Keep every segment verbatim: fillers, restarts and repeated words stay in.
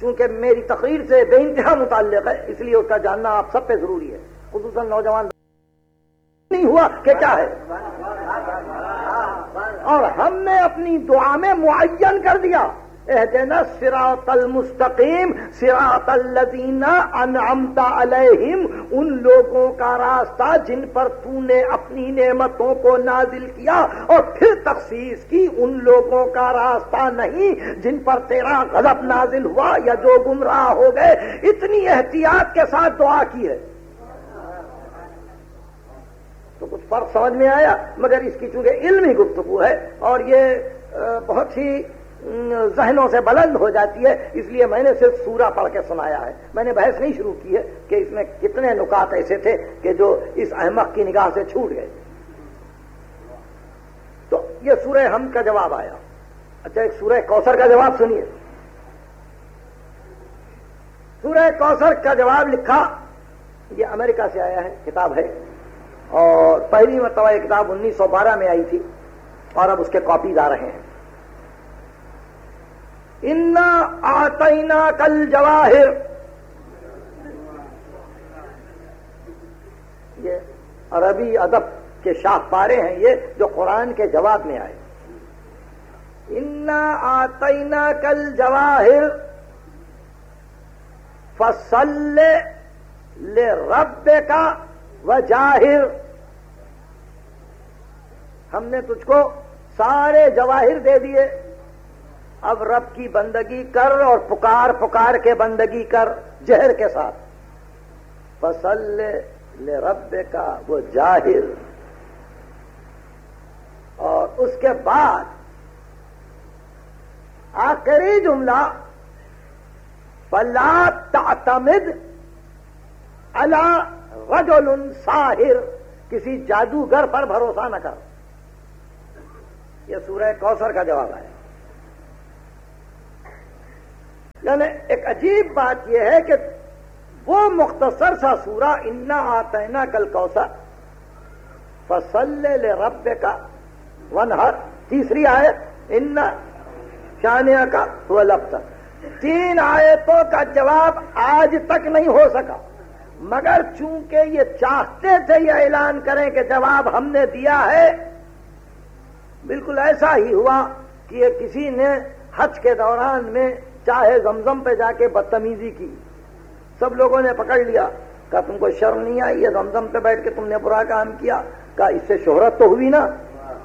چونکہ میری تقریر سے بے انتہا متعلق ہے اس لیے اس کا جاننا آپ سب پہ ضروری ہے، خصوصاً نوجوان نہیں ہوا کہ کیا ہے. اور ہم نے اپنی دعا میں معین کر دیا اہدنا الصراط المستقیم صراط الذین انعمت علیہم، ان لوگوں کا راستہ جن پر تو نے اپنی نعمتوں کو نازل کیا، اور پھر تخصیص کی ان لوگوں کا راستہ نہیں جن پر تیرا غضب نازل ہوا یا جو گمراہ ہو گئے. اتنی احتیاط کے ساتھ دعا کی ہے. تو کچھ فرق سمجھ میں آیا، مگر اس کی چونکہ علمی گفتگو ہے اور یہ بہت ہی ذہنوں سے بلند ہو جاتی ہے، اس لیے میں نے صرف سورہ پڑھ کے سنایا ہے. میں نے بحث نہیں شروع کی ہے کہ اس میں کتنے نکات ایسے تھے کہ جو اس احمق کی نگاہ سے چھوٹ گئے. تو یہ سورہ حمد کا جواب آیا. اچھا ایک سورہ کوثر کا جواب سنیے. سورہ کوثر کا جواب لکھا، یہ امریکہ سے آیا ہے، کتاب ہے، اور پہلی مرتبہ یہ کتاب انیس سو بارہ میں آئی تھی اور اب اس کے کاپیز آ رہے ہیں. انا اعطیناک الجواہر، یہ عربی ادب کے شاہکارے ہیں یہ جو قرآن کے جواب میں آئے. انا اعطیناک الجواہر فصل لربک وجاہر، ہم نے تجھ کو سارے جواہر دے دیے، اب رب کی بندگی کر اور پکار پکار کے بندگی کر جہر کے ساتھ. فصل لربک وجاہر، اور اس کے بعد آخری جملہ فلا تعتمد علی رجل ساحر، کسی جادوگر پر بھروسہ نہ کر. یہ سورہ کوثر کا جواب ہے. یعنی ایک عجیب بات یہ ہے کہ وہ مختصر سا سورہ انا اعطیناک الکوثر فصل لربک وانحر، تیسری آیت ان شانئک هو الابتر، تین آیتوں کا جواب آج تک نہیں ہو سکا. مگر چونکہ یہ چاہتے تھے یہ اعلان کریں کہ جواب ہم نے دیا ہے، بالکل ایسا ہی ہوا کہ یہ کسی نے حج کے دوران میں چاہے زمزم پہ جا کے بدتمیزی کی، سب لوگوں نے پکڑ لیا، کہا تم کو شرم نہیں آئی، یہ زمزم پہ بیٹھ کے تم نے برا کام کیا؟ کہا اس سے شہرت تو ہوئی نا.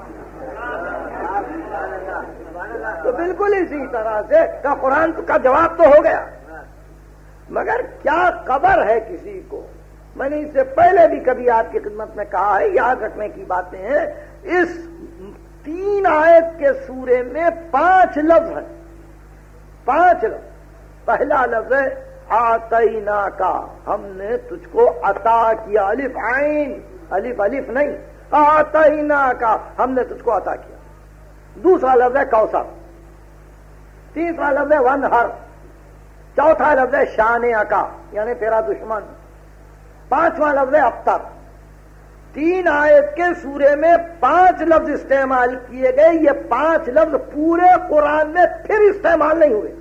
تو بالکل اسی طرح سے کا قرآن کا جواب تو ہو گیا، مگر کیا خبر ہے کسی کو. میں نے اس سے پہلے بھی کبھی آپ کی خدمت میں کہا ہے، یاد رکھنے کی باتیں ہیں. اس تین آیت کے سورے میں پانچ لفظ ہیں، پانچ لفظ. پہلا لفظ ہے آتیناک، ہم نے تجھ کو عطا کیا، الف عین، الف الف نہیں، آتیناک، ہم نے تجھ کو عطا کیا. دوسرا لفظ ہے کوثر، تیسرا لفظ ہے وانحر، چوتھا لفظ ہے شانئک یعنی تیرا دشمن، پانچواں لفظ ہے ابتر. تین آیت کے سورے میں پانچ لفظ استعمال کیے گئے، یہ پانچ لفظ پورے قرآن میں پھر استعمال نہیں ہوئے.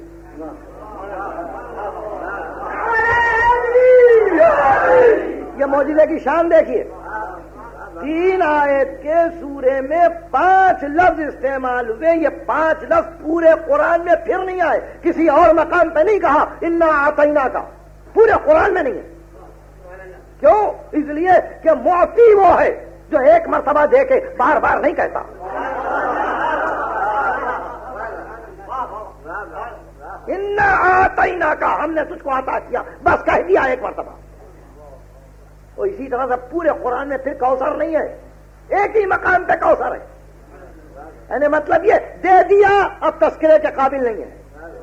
یہ معجزے کی شان دیکھیے، تین آیت کے سورے میں پانچ لفظ استعمال ہوئے، یہ پانچ لفظ پورے قرآن میں پھر نہیں آئے. کسی اور مقام پہ نہیں کہا انا اعطیناک، پورے قرآن میں نہیں ہے. کیوں؟ اس لیے کہ معطی وہ ہے جو ایک مرتبہ دے کے بار بار نہیں کہتا. انا اعطیناک، ہم نے تجھ کو عطا کیا، بس کہہ دیا ایک مرتبہ. اور اسی طرح سے پورے قرآن میں پھر کوثر نہیں ہے، ایک ہی مقام پہ کوثر ہے. یعنی مطلب یہ دے دیا، اب تذکرے کے قابل نہیں ہے.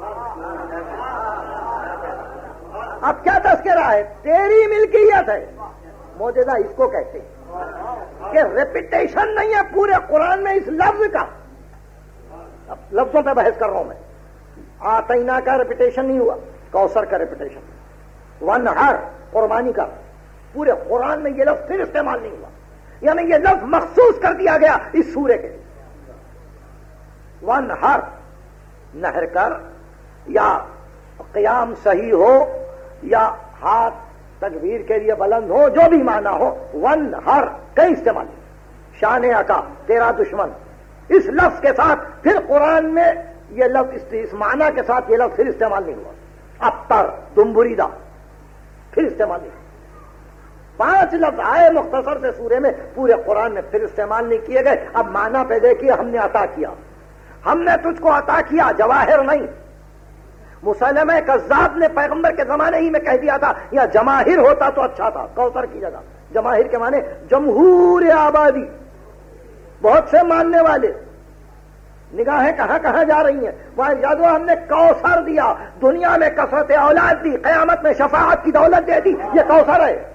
اب کیا تذکرہ ہے؟ تیری ملکیت ہے. معجزہ اس کو کہتے ہیں کہ ریپیٹیشن نہیں ہے پورے قرآن میں اس لفظ کا. اب لفظوں پہ بحث کر رہا ہوں میں. آتینا کا ریپیٹیشن نہیں ہوا، کوثر کا ریپیٹیشن، وانحر قربانی کا، پورے قرآن میں یہ لفظ پھر استعمال نہیں ہوا. یعنی یہ لفظ مخصوص کر دیا گیا اس سورے کے. وانحر، نہر کر یا قیام صحیح ہو یا ہاتھ تکبیر کے لیے بلند ہو، جو بھی معنی ہو، ون ہر کئی استعمال، شان آقا تیرا دشمن، اس لفظ کے ساتھ پھر قرآن میں یہ لفظ اس معنی کے ساتھ یہ لفظ پھر استعمال نہیں ہوا۔ ابتر، دمبریدہ پھر استعمال نہیں ہوا۔ پانچ لفظ آئے مختصر سے سورے میں، پورے قرآن میں پھر استعمال نہیں کیے گئے۔ اب معنی پہ دیکھیے، ہم نے عطا کیا، ہم نے تجھ کو عطا کیا، جواہر نہیں۔ مسلمہ کذاب نے پیغمبر کے زمانے ہی میں کہہ دیا تھا یا جماہر ہوتا تو اچھا تھا، کوثر کی جگہ جماہر کے معنی جمہور آبادی، بہت سے ماننے والے، نگاہیں کہاں کہاں جا رہی ہیں، وہاں یاد ہو ہم نے کوثر دیا، دنیا میں کثرت اولاد دی، قیامت میں شفاعت کی دولت دے دی، یہ کوثر ہے۔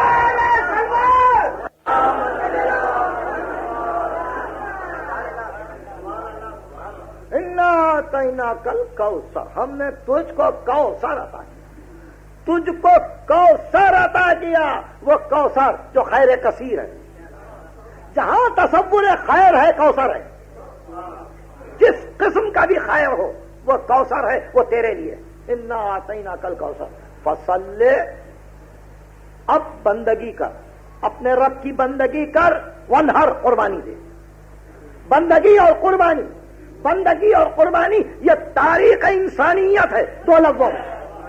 انا اعطیناک کل کوثر، ہم نے تجھ کو کوثر عطا کیا، تجھ کو کوثر عطا کیا، وہ کوثر جو خیر کثیر ہے، جہاں تصور خیر ہے کوثر ہے، جس قسم کا بھی خیر ہو وہ کوثر ہے، وہ تیرے لیے۔ انا اعطیناک کل کوثر فصلی، اب بندگی کر، اپنے رب کی بندگی کر، ونہر، قربانی دے۔ بندگی اور قربانی، بندگی اور قربانی یہ تاریخ انسانیت ہے، دو لفظوں میں،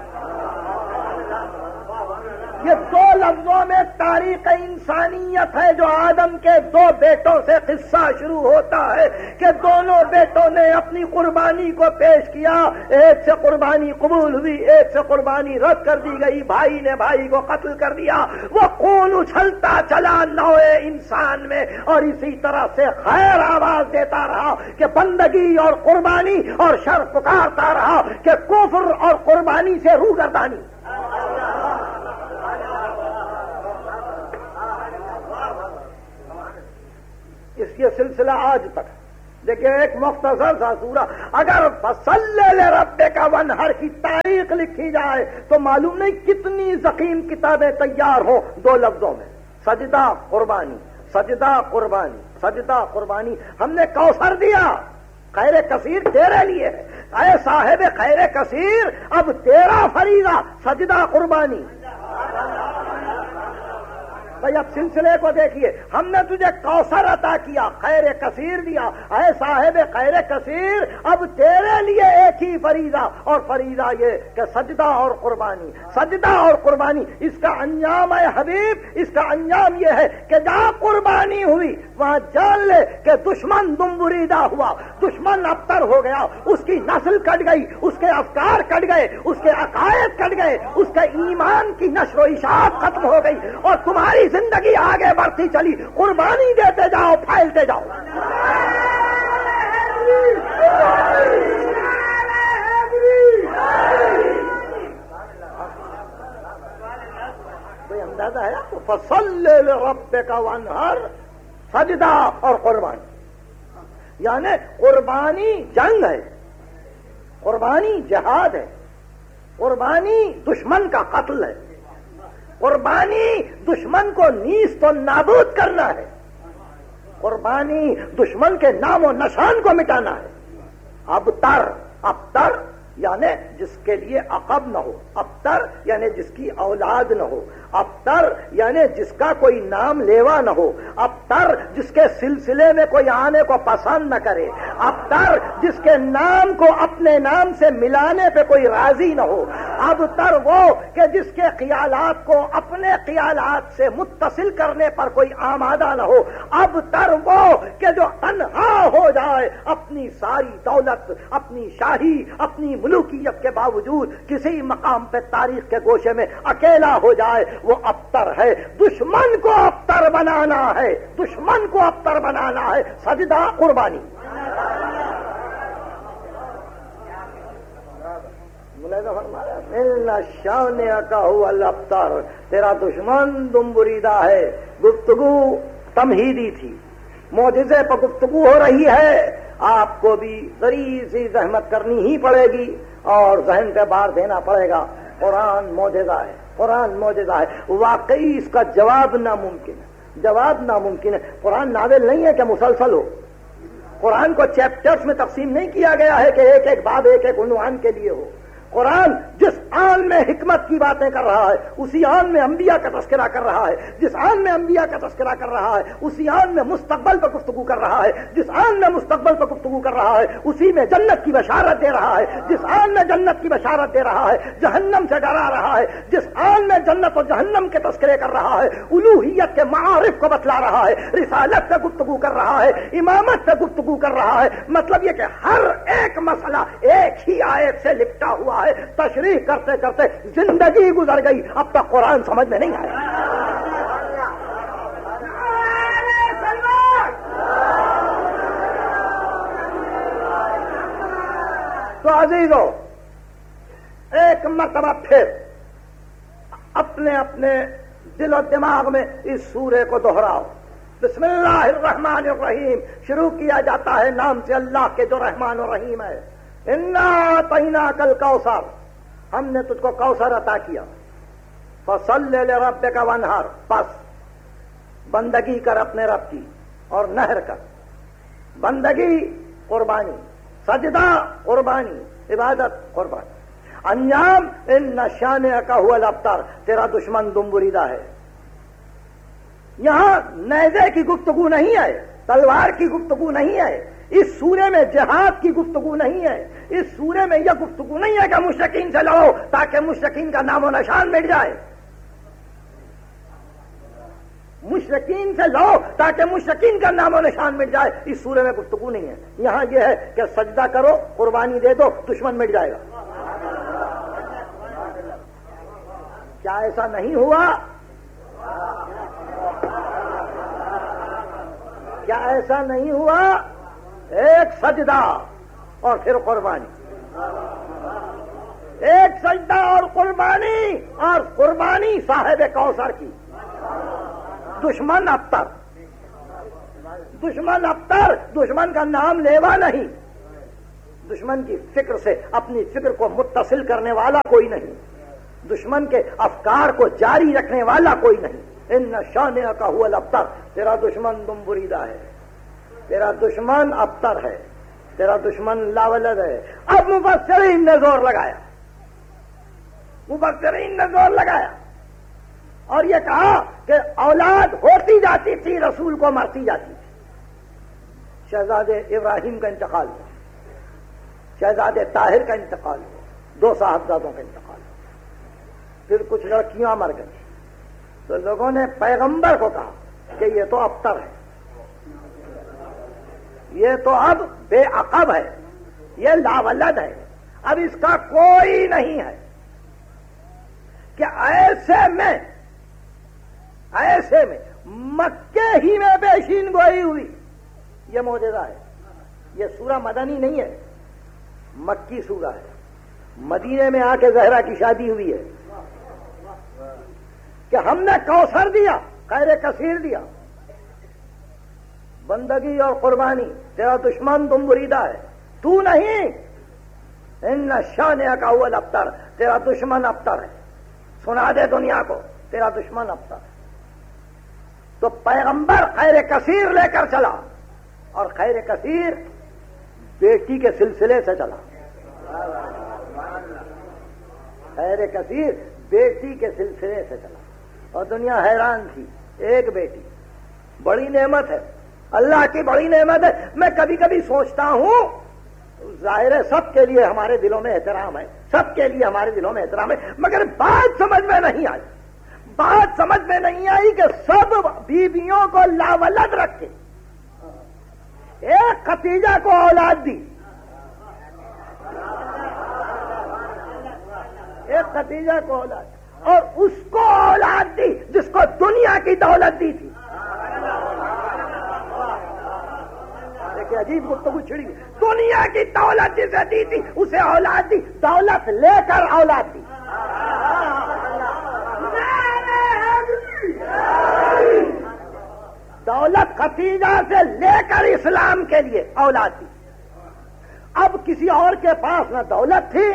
یہ دو لفظوں میں تاریخ انسانیت ہے، جو آدم کے دو بیٹوں سے قصہ شروع ہوتا ہے کہ دونوں بیٹوں نے اپنی قربانی کو پیش کیا، ایک سے قربانی قبول ہوئی، ایک سے قربانی رد کر دی گئی، بھائی نے بھائی کو قتل کر دیا، وہ خون اچھلتا چلا نوع انسان میں، اور اسی طرح سے خیر آواز دیتا رہا کہ بندگی اور قربانی، اور شر پکارتا رہا کہ کفر اور قربانی سے روگردانی۔ اس یہ سلسلہ آج تک، دیکھیں ایک مختصر سا سورہ، اگر فصلی لربک ونحر کی تاریخ لکھی جائے تو معلوم نہیں کتنی ضخیم کتابیں تیار ہوں دو لفظوں میں، سجدہ قربانی، سجدہ قربانی، سجدہ قربانی۔ ہم نے کوثر دیا، خیر کثیر تیرے لیے ہے، اے صاحب خیر کثیر، اب تیرا فریضہ سجدہ قربانی۔ بھئی اب سلسلے کو دیکھیے، ہم نے تجھے کوثر عطا کیا، خیر کثیر دیا، اے صاحب خیر کثیر، اب تیرے لیے ایک ہی فریضہ، اور فریضہ یہ کہ سجدہ اور قربانی، سجدہ اور قربانی۔ اس کا انجام اے حبیب، اس کا انجام یہ ہے کہ جہاں قربانی ہوئی وہاں جان لے کہ دشمن دمبریدہ ہوا، دشمن ابتر ہو گیا، اس کی نسل کٹ گئی، اس کے افکار کٹ گئے، اس کے عقائد کٹ گئے، اس کے ایمان کی نشر و اشاعت ختم ہو گئی، اور تمہاری زندگی آگے بڑھتی چلی، قربانی دیتے جاؤ، پھیلتے جاؤ۔ کوئی اندازہ ہے آپ کو؟ فصلی لربک وانحر، سجدہ اور قربانی، یعنی قربانی جنگ ہے، قربانی جہاد ہے، قربانی دشمن کا قتل ہے، قربانی دشمن کو نیست و نابود کرنا ہے، قربانی دشمن کے نام و نشان کو مٹانا ہے۔ ابتر، ابتر یعنی جس کے لیے عقب نہ ہو، ابتر یعنی جس کی اولاد نہ ہو، ابتر یعنی جس کا کوئی نام لیوا نہ ہو، ابتر جس کے سلسلے میں کوئی آنے کو پسند نہ کرے، ابتر جس کے نام کو اپنے نام سے ملانے پہ کوئی راضی نہ ہو، ابتر وہ کہ جس کے خیالات کو اپنے خیالات سے متصل کرنے پر کوئی آمادہ نہ ہو، ابتر وہ کہ جو تنہا ہو جائے، اپنی ساری دولت، اپنی شاہی، اپنی ملوکیت کے باوجود کسی مقام پہ تاریخ کے گوشے میں اکیلا ہو جائے، وہ ابتر ہے۔ دشمن کو ابتر بنانا ہے، دشمن کو ابتر بنانا ہے، سجدہ قربانی۔ شانئک هو الابتر، تیرا دشمن دمبریدہ ہے۔ گفتگو تمہیدی تھی، معجزے پر گفتگو ہو رہی ہے، آپ کو بھی ذری سی زحمت کرنی ہی پڑے گی اور ذہن پہ بار دینا پڑے گا۔ قرآن معجزہ ہے، قرآن معجزہ ہے، واقعی اس کا جواب ناممکن ہے، جواب ناممکن ہے۔ قرآن ناول نہیں ہے کہ مسلسل ہو، قرآن کو چیپٹرز میں تقسیم نہیں کیا گیا ہے کہ ایک ایک باب ایک ایک عنوان کے لیے ہو۔ قرآن جس آن میں حکمت کی باتیں کر رہا ہے اسی آن میں انبیاء کا تذکرہ کر رہا ہے، جس آن میں انبیاء کا تذکرہ کر رہا ہے اسی آن میں مستقبل پر گفتگو کر رہا ہے، جس آن میں مستقبل پر گفتگو کر رہا ہے اسی میں جنت کی بشارت دے رہا ہے، جس آن میں جنت کی بشارت دے رہا ہے جہنم سے ڈرا رہا ہے، جس آن میں جنت اور جہنم کے تذکرے کر رہا ہے الوہیت کے معارف کو بتلا رہا ہے، رسالت سے گفتگو کر رہا ہے، امامت سے گفتگو کر رہا ہے۔ مطلب یہ کہ ہر ایک مسئلہ ایک ہی آیت سے لپٹا ہوا ہے، تشریح کرتے کرتے زندگی گزر گئی، اب تک قرآن سمجھ میں نہیں آیا۔ تو عزیزو ایک مرتبہ پھر اپنے اپنے دل و دماغ میں اس سورے کو دہراؤ۔ بسم اللہ الرحمن الرحیم شروع کیا جاتا ہے نام سے اللہ کے جو رحمان و رحیم ہے۔ انا اعطیناک الکوثر، ہم نے تجھ کو کوثر عطا کیا۔ فصل لربک وانحر، بس بندگی کر اپنے رب کی اور نہر کر۔ بندگی قربانی، سجدہ قربانی، عبادت قربانی۔ انجام ان شانئک هو الابتر، تیرا دشمن دم بریدہ ہے۔ یہاں نیزے کی گفتگو نہیں ہے، تلوار کی گفتگو نہیں ہے، اس سورے میں جہاد کی گفتگو نہیں ہے، اس سورے میں یہ گفتگو نہیں ہے کہ مشرکین سے لڑو تاکہ مشرکین کا نام و نشان مٹ جائے، مشرکین سے لڑو تاکہ مشرکین کا نام و نشان مٹ جائے، اس سورے میں گفتگو نہیں ہے۔ یہاں یہ ہے کہ سجدہ کرو، قربانی دے دو، دشمن مٹ جائے گا۔ کیا ایسا نہیں ہوا؟ کیا ایسا نہیں ہوا؟ ایک سجدہ اور پھر قربانی، ایک سجدہ اور قربانی، اور قربانی صاحب کوثر کی۔ دشمن ابتر، دشمن ابتر، دشمن کا نام لیوا نہیں، دشمن کی فکر سے اپنی فکر کو متصل کرنے والا کوئی نہیں، دشمن کے افکار کو جاری رکھنے والا کوئی نہیں۔ ان شانئک هو الابتر، تیرا دشمن دم بریدہ ہے، تیرا دشمن ابتر ہے، تیرا دشمن لاولد ہے۔ اب مفسرین نے زور لگایا، مفسرین نے زور لگایا اور یہ کہا کہ اولاد ہوتی جاتی تھی، رسول کو مرتی جاتی تھی۔ شہزادے ابراہیم کا انتقال ہوا، شہزادے طاہر کا انتقال ہوا، دو صاحبزادوں کا انتقال ہوا، پھر کچھ لڑکیاں مر گئی، تو لوگوں نے پیغمبر کو کہا کہ یہ تو ابتر ہے، یہ تو اب بے عقب ہے، یہ لاولد ہے، اب اس کا کوئی نہیں ہے کہ ایسے میں ایسے میں مکے ہی میں بیشین گوئی ہوئی۔ یہ معجزہ ہے، یہ سورہ مدنی نہیں ہے، مکی سورہ ہے۔ مدینے میں آ کے زہرا کی شادی ہوئی ہے کہ ہم نے کوثر دیا، خیر کثیر دیا، بندگی اور قربانی، تیرا دشمن تم بریدہ ہے، تو نہیں۔ ان شانئک هو الابتر، تیرا دشمن ابتر ہے، سنا دے دنیا کو تیرا دشمن ابتر ہے۔ تو پیغمبر خیر کثیر لے کر چلا، اور خیر کثیر بیٹی کے سلسلے سے چلا، خیر کثیر بیٹی کے سلسلے سے چلا، اور دنیا حیران تھی۔ ایک بیٹی بڑی نعمت ہے، اللہ کی بڑی نعمت ہے۔ میں کبھی کبھی سوچتا ہوں، ظاہر ہے سب کے لیے ہمارے دلوں میں احترام ہے، سب کے لیے ہمارے دلوں میں احترام ہے، مگر بات سمجھ میں نہیں آئی، بات سمجھ میں نہیں آئی کہ سب بیویوں کو لاولد رکھ کے ایک ختیجہ کو اولاد دی، ایک ختیجہ کو اولاد، اور اس کو اولاد دی جس کو دنیا کی دولت دی تھی۔ دیکھیں عجیب گفتگو چھڑی، دنیا کی دولت جسے دی تھی اسے اولاد دی، دولت لے کر اولاد دی۔ دولت ختیجہ سے لے کر اسلام کے لیے اولاد دی۔ اب کسی اور کے پاس نہ دولت تھی،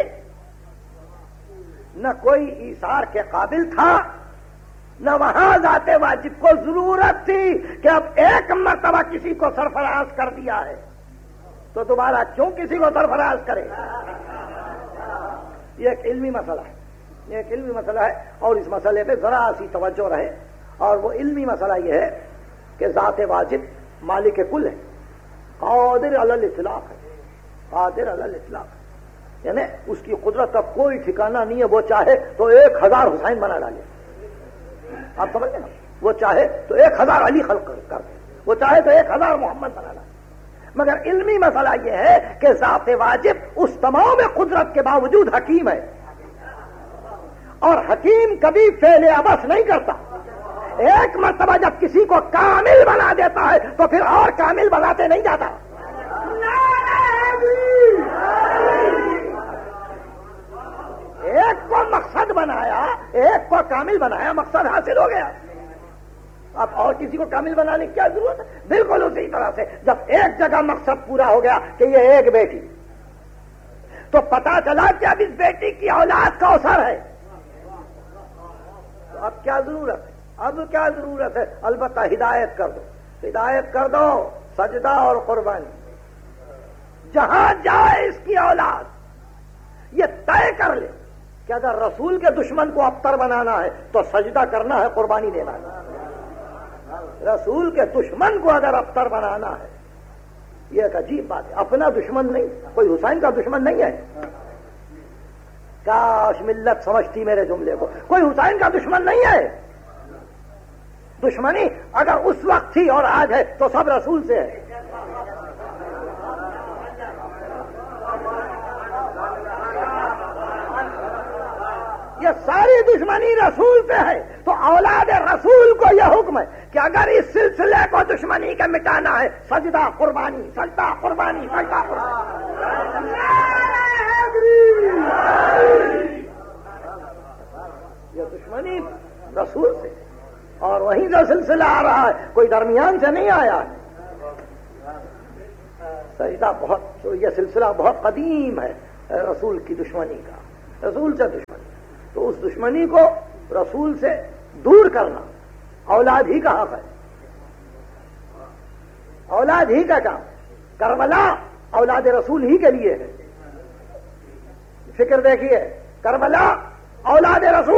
نہ کوئی ایثار کے قابل تھا، نہ وہاں ذات واجب کو ضرورت تھی کہ اب ایک مرتبہ کسی کو سرفراز کر دیا ہے تو دوبارہ کیوں کسی کو سرفراز کرے۔ یہ ایک علمی مسئلہ ہے، یہ ایک علمی مسئلہ ہے، اور اس مسئلے پہ ذرا سی توجہ رہے. اور وہ علمی مسئلہ یہ ہے کہ ذات واجب مالک کل ہے، قادر علی الاطلاق ہے، قادر علی الاطلاق ہے، یعنی اس کی قدرت کا کوئی ٹھکانہ نہیں ہے. وہ چاہے تو ایک ہزار حسین بنا ڈالے، آپ سمجھ گئے نا؟ وہ چاہے تو ایک ہزار علی خلق کر دے، وہ چاہے تو ایک ہزار محمد بنا ڈالے. مگر علمی مسئلہ یہ ہے کہ ذات واجب اس تمام قدرت کے باوجود حکیم ہے، اور حکیم کبھی فعل عبث نہیں کرتا. ایک مرتبہ جب کسی کو کامل بنا دیتا ہے تو پھر اور کامل بناتے نہیں جاتا. ایک کو مقصد بنایا، ایک کو کامل بنایا، مقصد حاصل ہو گیا. اب اور کسی کو کامل بنانے کی کیا ضرورت ہے؟ بالکل اسی طرح سے جب ایک جگہ مقصد پورا ہو گیا کہ یہ ایک بیٹی، تو پتا چلا کہ اب اس بیٹی کی اولاد کا اوسر ہے، تو اب کیا ضرورت ہے؟ اب کیا ضرورت ہے؟ البتہ ہدایت کر دو، ہدایت کر دو، سجدہ اور قربانی. جہاں جائے اس کی اولاد یہ طے کر لے کہ اگر رسول کے دشمن کو ابتر بنانا ہے تو سجدہ کرنا ہے، قربانی دینا ہے. رسول کے دشمن کو اگر ابتر بنانا ہے، یہ ایک عجیب بات ہے. اپنا دشمن نہیں، کوئی حسین کا دشمن نہیں ہے. کاش ملت سمجھتی میرے جملے کو. کوئی حسین کا دشمن نہیں ہے. دشمنی اگر اس وقت تھی اور آج ہے تو سب رسول سے ہے. یہ ساری دشمنی رسول سے ہے. تو اولاد رسول کو یہ حکم ہے کہ اگر اس سلسلے کو دشمنی کا مٹانا ہے، سجدہ قربانی، سجدہ قربانی، سجدہ قربانی. یہ دشمنی رسول سے، اور وہیں جو سلسلہ آ رہا ہے کوئی درمیان سے نہیں آیا ہے. سجدہ بہت، یہ سلسلہ بہت قدیم ہے رسول کی دشمنی کا، رسول سے دشمنی. تو اس دشمنی کو رسول سے دور کرنا اولاد ہی کا حق ہے، اولاد ہی کا کام. کربلا اولاد رسول ہی کے لیے ہے. فکر دیکھیے، کربلا اولاد رسول